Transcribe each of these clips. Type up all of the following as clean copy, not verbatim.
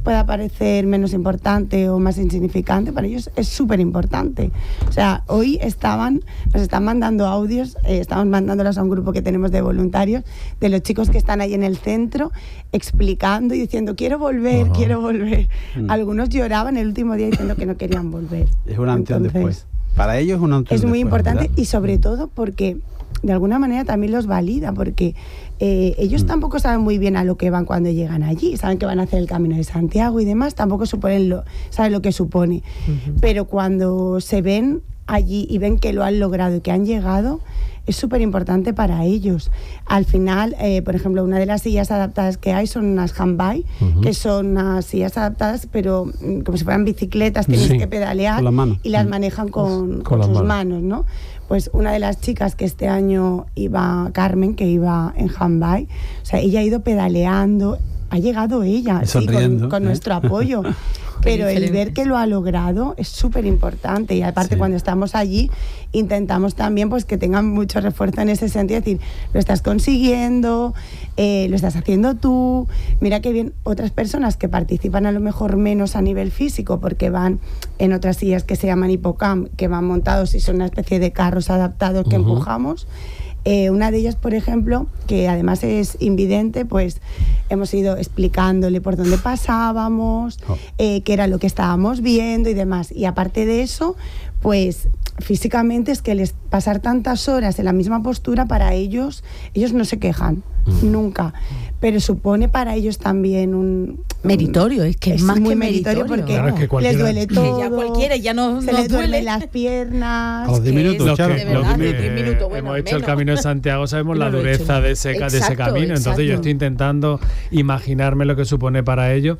pueda parecer menos importante o más insignificante, para ellos es súper importante. O sea, hoy nos están mandando audios, estamos mandándolos a un grupo que tenemos de voluntarios, de los chicos que están ahí en el centro, explicando y diciendo, quiero volver, quiero volver. Algunos lloraban el último día diciendo que no querían volver. Es un antes y un después. Para ellos es un antes y un después. Es muy importante, ¿verdad? Y sobre todo porque de alguna manera también los valida, porque ellos tampoco saben muy bien a lo que van cuando llegan allí, saben que van a hacer el Camino de Santiago y demás, tampoco saben lo que supone, pero cuando se ven allí y ven que lo han logrado y que han llegado, es súper importante para ellos. Al final, por ejemplo, una de las sillas adaptadas que hay son unas handbike, que son unas sillas adaptadas, pero como si fueran bicicletas, tienes que pedalear y las manejan con sus manos, ¿no? Pues una de las chicas que este año iba, Carmen, que iba en handbike, o sea, ella ha ido pedaleando, ha llegado ella, con nuestro apoyo. Pero el ver que lo ha logrado es súper importante, y aparte cuando estamos allí intentamos también pues que tengan mucho refuerzo en ese sentido, es decir, lo estás consiguiendo, lo estás haciendo tú, mira qué bien. Otras personas que participan a lo mejor menos a nivel físico porque van en otras sillas que se llaman hipocamp, que van montados y son una especie de carros adaptados que empujamos. Una de ellas, por ejemplo, que además es invidente, pues hemos ido explicándole por dónde pasábamos, qué era lo que estábamos viendo y demás. Y aparte de eso, pues físicamente es que pasar tantas horas en la misma postura, para ellos no se quejan, nunca. Pero supone para ellos también un meritorio, es que es más muy que meritorio, porque claro, es que les duele todo. Que ya cualquiera ya no les duele duelen las piernas. A los 10 minutos, Charo. De verdad, de 10 minutos, bueno, hemos hecho menos. el Camino de Santiago, sabemos la dureza de ese camino. Entonces yo estoy intentando imaginarme lo que supone para ellos.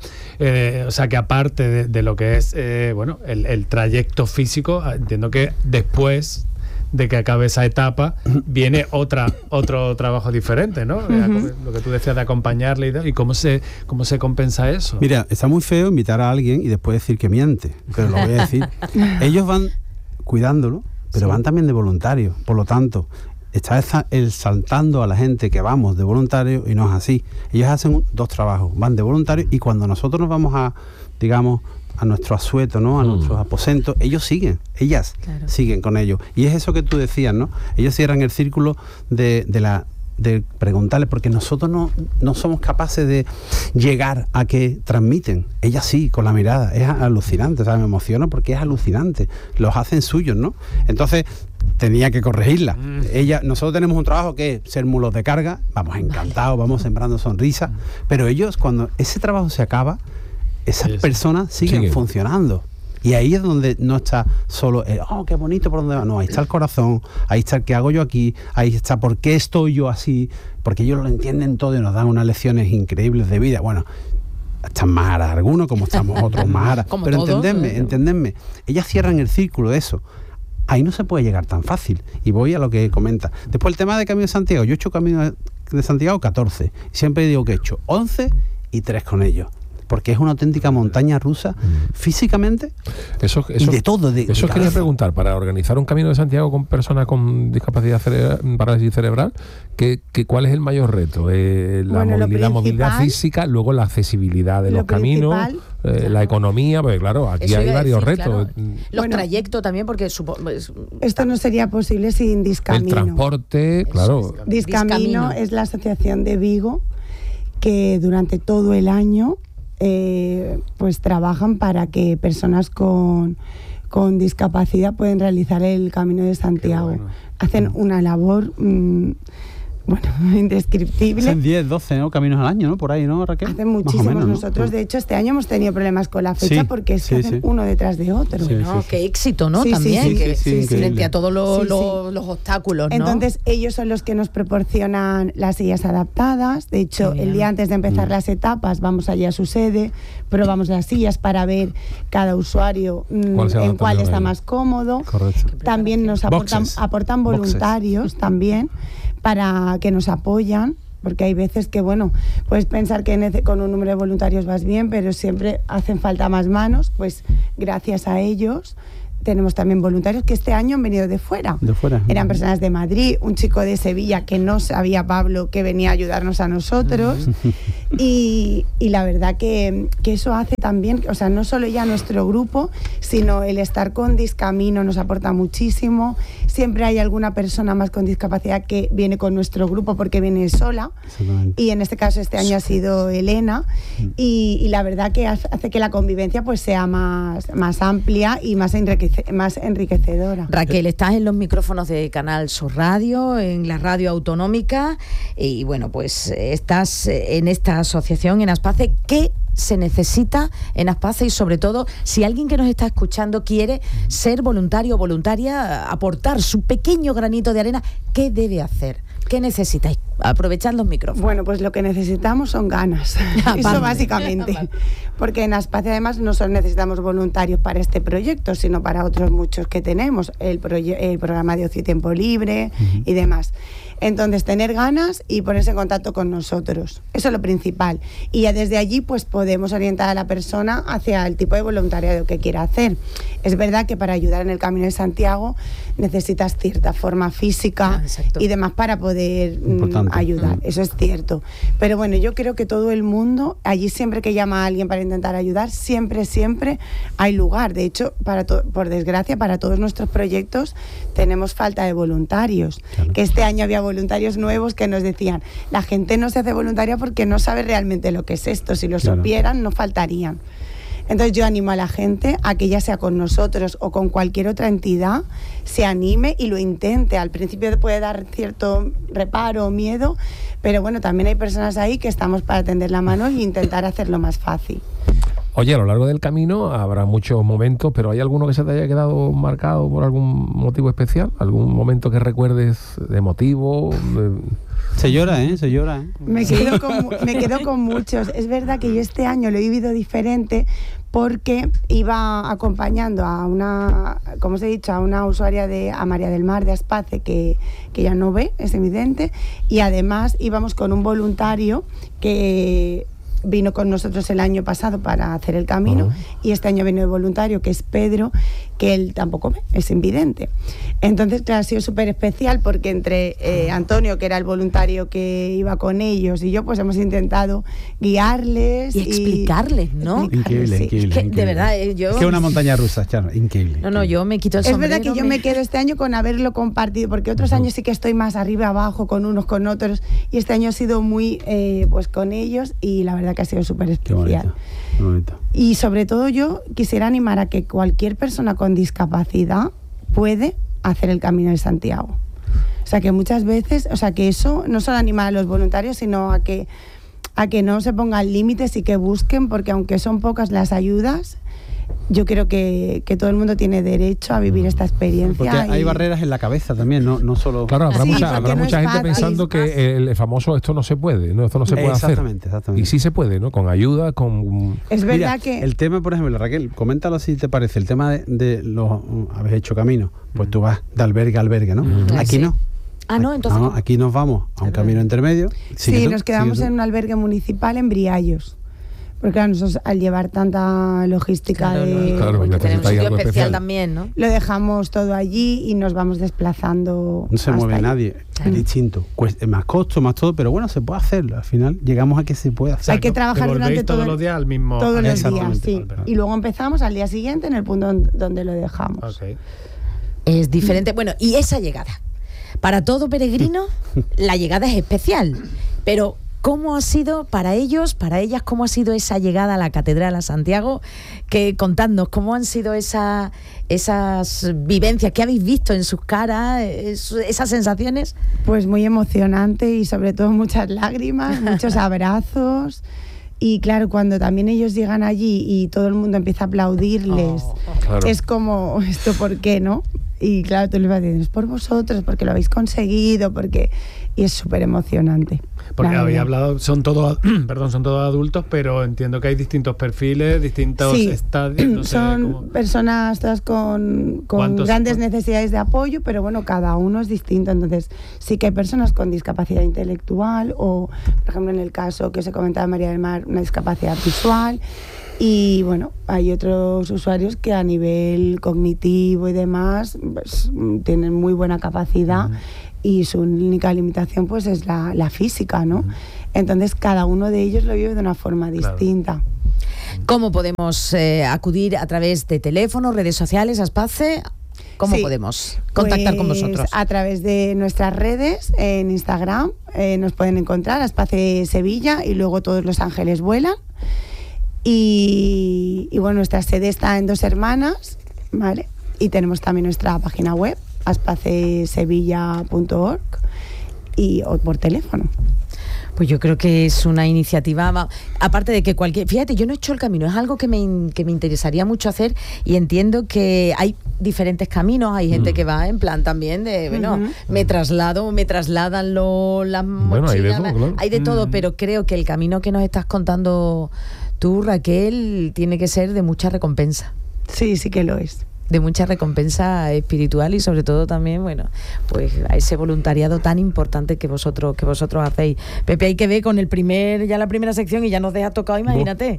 O sea, que aparte de lo que es el trayecto físico, entiendo que después de que acabe esa etapa viene otro trabajo diferente, ¿no? Lo que tú decías de acompañarle y cómo se compensa eso. Mira, está muy feo invitar a alguien y después decir que miente, pero lo voy a decir. Ellos van cuidándolo, pero van también de voluntarios, por lo tanto está exaltando a la gente que vamos de voluntarios, y no es así. Ellos hacen dos trabajos, van de voluntarios, y cuando nosotros nos vamos a nuestro asueto, ¿no? A nuestros aposentos, ellas siguen con ellos. Y es eso que tú decías, ¿no? Ellos cierran el círculo de preguntarle, porque nosotros no somos capaces de llegar a que transmiten. Ellas sí, con la mirada. Es alucinante, ¿sabes? Me emociona porque es alucinante. Los hacen suyos, ¿no? Entonces tenía que corregirla. Nosotros tenemos un trabajo que es ser mulos de carga, vamos encantados, vamos sembrando sonrisas, pero ellos, cuando ese trabajo se acaba, esas personas siguen funcionando. Y ahí es donde no está solo qué bonito por dónde va. No, ahí está el corazón, ahí está el qué hago yo aquí, ahí está por qué estoy yo así, porque ellos lo entienden todo y nos dan unas lecciones increíbles de vida. Bueno, están más aras algunos, como estamos otros más aras. Pero entendedme, ellas cierran el círculo de eso. Ahí no se puede llegar tan fácil. Y voy a lo que comenta. Después el tema de Camino de Santiago. Yo he hecho Camino de Santiago 14. Siempre digo que he hecho 11 y 3 con ellos. Porque es una auténtica montaña rusa físicamente y de todo. Eso quería preguntar, para organizar un Camino de Santiago con personas con discapacidad parálisis cerebral, ¿cuál es el mayor reto? La movilidad física, luego la accesibilidad de los caminos, la economía, porque claro, aquí hay varios retos. Claro. Los trayectos también, porque esto no sería posible sin Discamino. El transporte, claro. Discamino es la asociación de Vigo que durante todo el año pues trabajan para que personas con discapacidad pueden realizar el Camino de Santiago. Bueno. Hacen una labor indescriptible. Hacen 10, 12 caminos al año, ¿no? Por ahí, ¿no, Raquel? Hacen muchísimos, ¿no? Nosotros, de hecho, este año hemos tenido problemas con la fecha porque es que hacen uno detrás de otro. Qué éxito, ¿no? También, frente a todos los obstáculos, ¿no? Entonces, ellos son los que nos proporcionan las sillas adaptadas. De hecho, el día antes de empezar las etapas, vamos allí a su sede, probamos las sillas para ver cada usuario en cuál está más cómodo. Correcto. También nos aportan voluntarios también, para que nos apoyan, porque hay veces que, puedes pensar que con un número de voluntarios vas bien, pero siempre hacen falta más manos, pues gracias a ellos tenemos también voluntarios que este año han venido de fuera. Eran personas de Madrid, un chico de Sevilla que no sabía, Pablo, que venía a ayudarnos a nosotros. Y la verdad que eso hace también, o sea, no solo ya nuestro grupo, sino el estar con Discamino nos aporta muchísimo. Siempre hay alguna persona más con discapacidad que viene con nuestro grupo porque viene sola. Y en este caso este año ha sido Elena. Y la verdad que hace que la convivencia pues sea más amplia y más enriquecedora. Raquel, estás en los micrófonos de Canal Sur Radio, en la radio autonómica, y bueno, pues estás en esta asociación, en Aspace. ¿Qué se necesita en Aspace? Y sobre todo, si alguien que nos está escuchando quiere ser voluntario o voluntaria, aportar su pequeño granito de arena, ¿qué debe hacer? ¿Qué necesitáis? Aprovechad los micrófonos. Bueno, pues lo que necesitamos son ganas. Eso básicamente. Porque en Aspace además no solo necesitamos voluntarios para este proyecto, sino para otros muchos que tenemos, el programa de ocio y tiempo libre y demás. Entonces, tener ganas y ponerse en contacto con nosotros. Eso es lo principal. Y ya desde allí pues podemos orientar a la persona hacia el tipo de voluntariado que quiera hacer. Es verdad que para ayudar en el Camino de Santiago necesitas cierta forma física y demás para poder ayudar. Eso es cierto. Pero bueno, yo creo que todo el mundo, allí siempre que llama a alguien para intentar ayudar, siempre hay lugar. De hecho, por desgracia, para todos nuestros proyectos tenemos falta de voluntarios. Claro. Que este año había voluntarios nuevos que nos decían, la gente no se hace voluntaria porque no sabe realmente lo que es esto. Si lo supieran, no faltarían. Entonces yo animo a la gente a que ya sea con nosotros o con cualquier otra entidad, se anime y lo intente. Al principio puede dar cierto reparo o miedo, pero bueno, también hay personas ahí que estamos para tender la mano e intentar hacerlo más fácil. Oye, a lo largo del camino habrá muchos momentos, pero ¿hay alguno que se te haya quedado marcado por algún motivo especial? ¿Algún momento que recuerdes de emotivo? Se llora, ¿eh? Se llora, ¿eh? Me quedo con muchos. Es verdad que yo este año lo he vivido diferente porque iba acompañando a una, como os he dicho, a una usuaria a María del Mar de Aspace que ya no ve, es evidente, y además íbamos con un voluntario que vino con nosotros el año pasado para hacer el camino y este año vino de voluntario, que es Pedro, que él tampoco ve, es invidente. Entonces, claro, ha sido súper especial porque entre Antonio, que era el voluntario que iba con ellos, y yo, pues hemos intentado guiarles y explicarles, ¿no? Increíble, increíble. Es que, de verdad, yo... Es que una montaña rusa, Charo, increíble. No, yo me quito el sombrero. Es verdad que yo me quedo este año con haberlo compartido, porque otros años sí que estoy más arriba, abajo, con unos, con otros, y este año ha sido muy, pues con ellos, y la verdad que ha sido súper especial. Qué bonito. Y sobre todo yo quisiera animar a que cualquier persona con discapacidad puede hacer el Camino de Santiago. O sea, que muchas veces, o sea, que eso no solo anima a los voluntarios, sino a que no se pongan límites y que busquen, porque aunque son pocas las ayudas, yo creo que todo el mundo tiene derecho a vivir esta experiencia. Porque hay barreras en la cabeza también, no solo... Claro, habrá mucha gente pensando que el famoso esto no se puede, ¿no? Esto no se puede hacer. Exactamente. Y sí se puede, ¿no? Con ayuda, con... Es verdad que... El tema, por ejemplo, Raquel, coméntalo si te parece, el tema de los... Habéis hecho camino, pues tú vas de albergue a albergue, ¿no? Aquí no. No, entonces... No, aquí nos vamos a un camino intermedio. Sí, nos quedamos en un albergue municipal en Briallos. Porque claro, nosotros al llevar tanta logística porque tenemos un sitio especial también, ¿no? Lo dejamos todo allí y nos vamos desplazando. No se mueve nadie, es distinto. Más costo, más todo, pero bueno, se puede hacer. Al final llegamos a que se puede hacer. Hay que trabajar durante todos los días al mismo. Todos los días, sí. Y luego empezamos al día siguiente en el punto donde lo dejamos. Okay. Es diferente. Bueno, y esa llegada. Para todo peregrino, la llegada es especial. Pero ¿cómo ha sido para ellos, para ellas, cómo ha sido esa llegada a la Catedral a Santiago? Contadnos, ¿cómo han sido esas vivencias? ¿Qué habéis visto en sus caras? ¿Esas sensaciones? Pues muy emocionante y sobre todo muchas lágrimas, muchos abrazos. Y claro, cuando también ellos llegan allí y todo el mundo empieza a aplaudirles, claro. Es como, ¿esto por qué, no? Y claro, tú les vas a decir, es por vosotros, porque lo habéis conseguido, y es súper emocionante. Porque había hablado, son todos adultos, pero entiendo que hay distintos perfiles, distintos estadios. No son personas todas con grandes necesidades de apoyo, pero bueno, cada uno es distinto. Entonces, sí que hay personas con discapacidad intelectual o, por ejemplo, en el caso que se comentaba María del Mar, una discapacidad visual. Y bueno, hay otros usuarios que a nivel cognitivo y demás pues, tienen muy buena capacidad y su única limitación pues es la física, ¿no? Entonces cada uno de ellos lo vive de una forma distinta. ¿Cómo podemos acudir a través de teléfono, redes sociales, Aspace? ¿Cómo podemos contactar con vosotros? A través de nuestras redes, en Instagram, nos pueden encontrar, Aspace Sevilla, y luego Todos los Ángeles Vuelan. Y bueno, nuestra sede está en Dos Hermanas, ¿vale? Y tenemos también nuestra página web, aspacesevilla.org, o por teléfono. Pues yo creo que es una iniciativa, aparte de que fíjate, yo no he hecho el camino, es algo que me interesaría mucho hacer, y entiendo que hay diferentes caminos, hay gente que va en plan también de, bueno, me trasladan las mochilas, hay de todo, pero creo que el camino que nos estás contando tú, Raquel, tiene que ser de mucha recompensa. Sí, sí que lo es. De mucha recompensa espiritual y sobre todo también, bueno, pues a ese voluntariado tan importante que vosotros hacéis. Pepe, hay que ver con la primera sección y ya nos deja tocado, imagínate.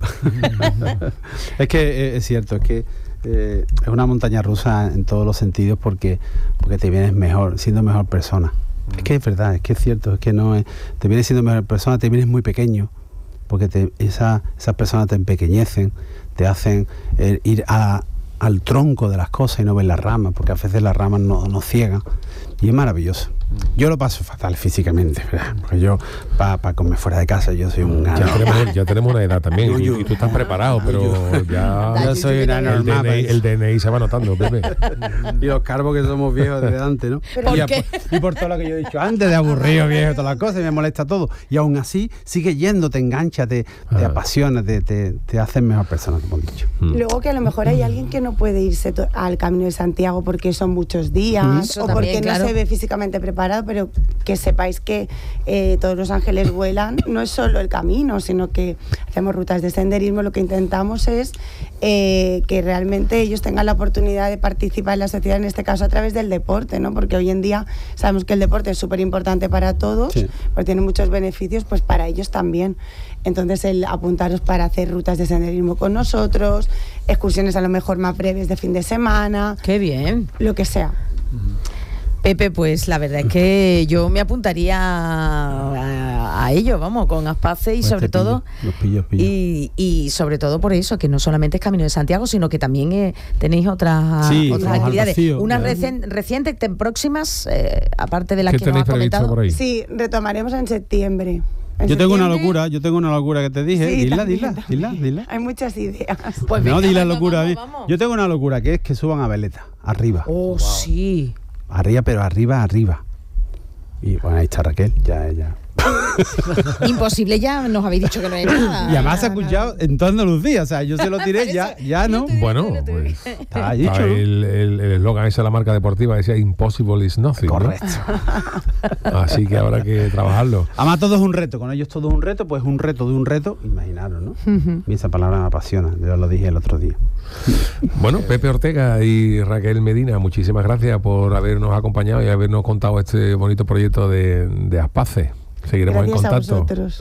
Es que es cierto, es que es una montaña rusa en todos los sentidos porque te vienes mejor, siendo mejor persona. Es que es verdad, es que es cierto, es que no es, te vienes siendo mejor persona, te vienes muy pequeño, porque esas personas te empequeñecen, te hacen ir al tronco de las cosas y no ver las ramas, porque a veces las ramas nos ciegan, y es maravilloso. Yo lo paso fatal físicamente, ¿verdad? Porque yo para comer fuera de casa yo soy un ya tenemos una edad también, y tú estás preparado, pero ya yo soy una normal. El DNI se va notando, Pepe. Y los carbos que somos viejos desde antes, ¿no? Y por todo lo que yo he dicho antes, de aburrido, viejo, todas las cosas, me molesta todo, y aún así sigue yendo, te engancha, te apasiona, te haces mejor persona, como he dicho. Luego que a lo mejor hay alguien que no puede irse al Camino de Santiago porque son muchos días, o porque no se ve físicamente preparado, pero que sepáis que Todos los Ángeles Vuelan no es solo el camino, sino que hacemos rutas de senderismo. Lo que intentamos es que realmente ellos tengan la oportunidad de participar en la sociedad, en este caso a través del deporte, ¿no? Porque hoy en día sabemos que el deporte es súper importante para todos, porque tiene muchos beneficios, pues para ellos también. Entonces el apuntaros para hacer rutas de senderismo con nosotros, excursiones a lo mejor más breves de fin de semana. ¡Qué bien! Lo que sea. Pepe, pues la verdad es que yo me apuntaría a ello, vamos, con Aspace y sobre todo y sobre todo por eso, que no solamente es Camino de Santiago, sino que también tenéis otras actividades. Unas recientes, próximas, aparte de las que nos has comentado. Sí, retomaremos en septiembre. Yo tengo una locura que te dije. Sí, dila. Hay muchas ideas. Pues no, di la locura. Vamos. Yo tengo una locura que es que suban a veleta, arriba. Oh, wow. Sí. Arriba, pero arriba. Y bueno, ahí está Raquel, ya. Imposible, ya nos habéis dicho que no hay nada. Y además ha escuchado en toda Andalucía, o sea, yo se lo tiré, ya no. Bueno, pues está dicho. El eslogan esa de la marca deportiva decía Impossible is nothing. Correcto. ¿No? Así que habrá que trabajarlo. Además todo es un reto, con ellos todo es un reto, pues un reto de un reto, imaginaros, ¿no? Y esa palabra me apasiona, yo lo dije el otro día. Bueno, Pepe Ortega y Raquel Medina, muchísimas gracias por habernos acompañado y habernos contado este bonito proyecto de Aspace. Seguiremos en contacto. Gracias a vosotros.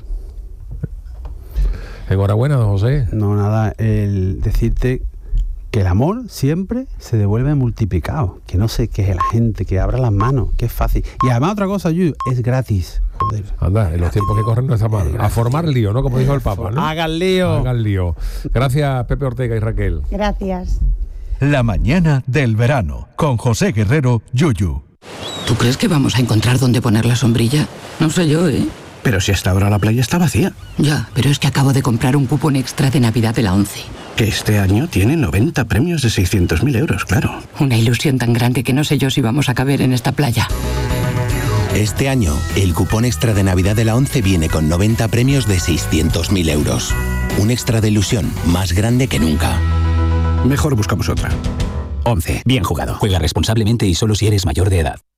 Enhorabuena, don José. No, nada, el decirte que el amor siempre se devuelve multiplicado, que no se queje la gente, que abra las manos, que es fácil. Y además otra cosa, Yuyu, es gratis. Joder. Anda, en los tiempos que corren no está mal. A formar lío, ¿no? Como dijo el Papa, ¿no? Hagan lío. Gracias, Pepe Ortega y Raquel. Gracias. La mañana del verano, con José Guerrero, Yuyu. ¿Tú crees que vamos a encontrar dónde poner la sombrilla? No sé yo, ¿eh? Pero si hasta ahora la playa está vacía. Ya, pero es que acabo de comprar un cupón extra de Navidad de la ONCE. Que este año tiene 90 premios de 600.000 euros, claro. Una ilusión tan grande que no sé yo si vamos a caber en esta playa. Este año, el cupón extra de Navidad de la ONCE viene con 90 premios de 600.000 euros. Un extra de ilusión más grande que nunca. Mejor buscamos otra. ONCE. Bien jugado. Juega responsablemente y solo si eres mayor de edad.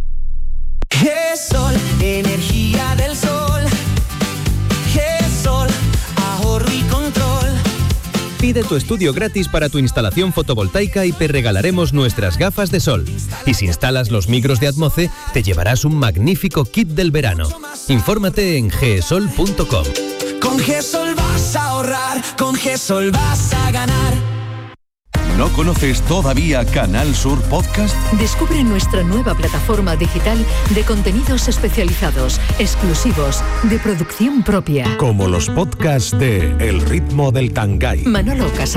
GESOL, energía del sol. GESOL, ahorro y control. Pide tu estudio gratis para tu instalación fotovoltaica y te regalaremos nuestras gafas de sol. Y si instalas los micros de Atmoce, te llevarás un magnífico kit del verano. Infórmate en gesol.com. Con GESOL vas a ahorrar, con GESOL vas a ganar. ¿No conoces todavía Canal Sur Podcast? Descubre nuestra nueva plataforma digital de contenidos especializados, exclusivos, de producción propia. Como los podcasts de El ritmo del Tangay, Manolo Casal.